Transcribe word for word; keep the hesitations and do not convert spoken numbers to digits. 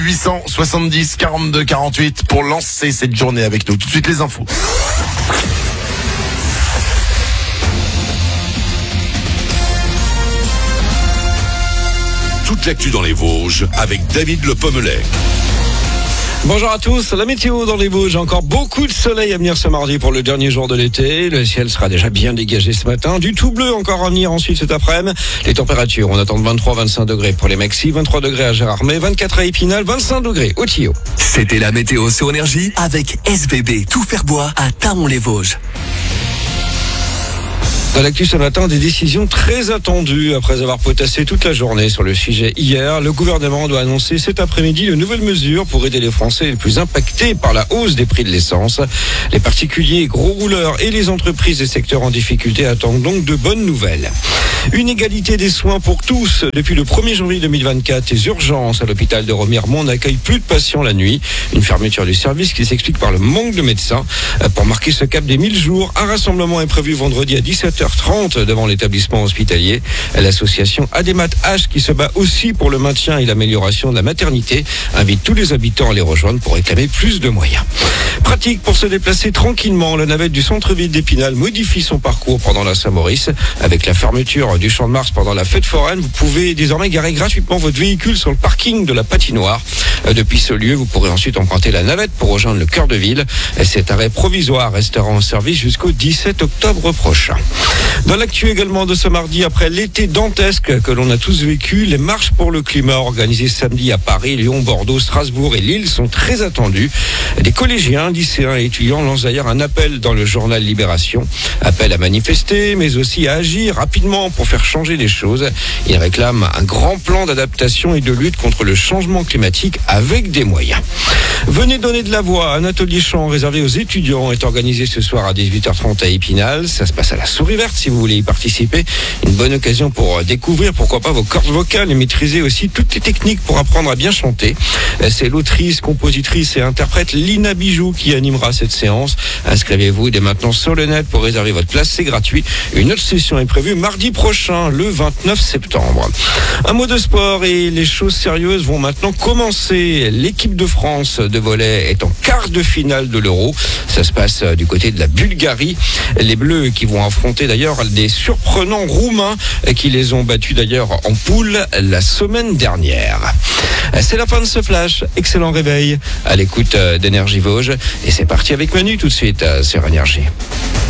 huit cent soixante-dix quarante-deux quarante-huit pour lancer cette journée avec nous. Tout de suite les infos. Toute l'actu dans les Vosges avec David Le Pommelet. Bonjour à tous, la météo dans les Vosges, encore beaucoup de soleil à venir ce mardi pour le dernier jour de l'été. Le ciel sera déjà bien dégagé ce matin, du tout bleu encore à venir ensuite cet après-midi. Les températures, on attend vingt-trois à vingt-cinq degrés pour les maxis, vingt-trois degrés à Gérardmer, vingt-quatre à Épinal, vingt-cinq degrés au Tillot. C'était la météo sur Énergie avec S B B Tout Faire Bois à Thaon-les-Vosges. Dans l'actu ce matin, des décisions très attendues. Après avoir potassé toute la journée sur le sujet hier, le gouvernement doit annoncer cet après-midi de nouvelles mesures pour aider les Français les plus impactés par la hausse des prix de l'essence. Les particuliers, gros rouleurs et les entreprises et secteurs en difficulté attendent donc de bonnes nouvelles. Une égalité des soins pour tous. Depuis le premier janvier deux mille vingt-quatre, les urgences à l'hôpital de Remiremont n'accueillent plus de patients la nuit. Une fermeture du service qui s'explique par le manque de médecins. Pour marquer ce cap des mille jours, un rassemblement est prévu vendredi à dix-sept heures trente devant l'établissement hospitalier. L'association Ademat H, qui se bat aussi pour le maintien et l'amélioration de la maternité, invite tous les habitants à les rejoindre pour réclamer plus de moyens. Pratique pour se déplacer tranquillement. La navette du centre-ville d'Épinal modifie son parcours pendant la Saint-Maurice. Avec la fermeture du Champ de Mars pendant la fête foraine, vous pouvez désormais garer gratuitement votre véhicule sur le parking de la patinoire. Depuis ce lieu, vous pourrez ensuite emprunter la navette pour rejoindre le cœur de ville. Cet arrêt provisoire restera en service jusqu'au dix-sept octobre prochain. Dans l'actu également de ce mardi, après l'été dantesque que l'on a tous vécu, les marches pour le climat organisées samedi à Paris, Lyon, Bordeaux, Strasbourg et Lille sont très attendues. Des collégiens, lycéens et étudiants lancent d'ailleurs un appel dans le journal Libération. Appel à manifester, mais aussi à agir rapidement pour faire changer les choses. Ils réclament un grand plan d'adaptation et de lutte contre le changement climatique avec des moyens. Venez donner de la voix. Un atelier chant réservé aux étudiants est organisé ce soir à dix-huit heures trente à Épinal. Ça se passe à la Souris Verte si vous voulez y participer. Une bonne occasion pour découvrir, pourquoi pas, vos cordes vocales et maîtriser aussi toutes les techniques pour apprendre à bien chanter. C'est l'autrice, compositrice et interprète Lina Bijou qui animera cette séance. Inscrivez-vous dès maintenant sur le net pour réserver votre place, c'est gratuit. Une autre session est prévue mardi prochain, le vingt-neuf septembre. Un mot de sport et les choses sérieuses vont maintenant commencer. L'équipe de France de volley est en quart de finale de l'Euro. Ça se passe du côté de la Bulgarie. Les Bleus qui vont affronter d'ailleurs des surprenants Roumains qui les ont battus d'ailleurs en poule la semaine dernière. C'est la fin de ce flash. Excellent réveil à l'écoute d'Énergie Vosges. Et c'est parti avec Manu tout de suite sur Énergie.